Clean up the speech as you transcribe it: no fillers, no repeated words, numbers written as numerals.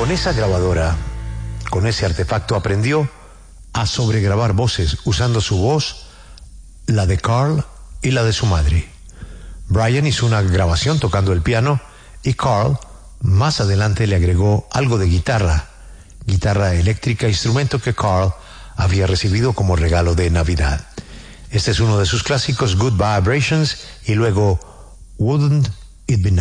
Con esa grabadora, con ese artefacto, aprendió a sobregrabar voces usando su voz, la de Carl y la de su madre. Brian hizo una grabación tocando el piano y Carl más adelante le agregó algo de guitarra eléctrica, instrumento que Carl había recibido como regalo de Navidad. Este es uno de sus clásicos, Good Vibrations, y luego Wouldn't It Be Nice.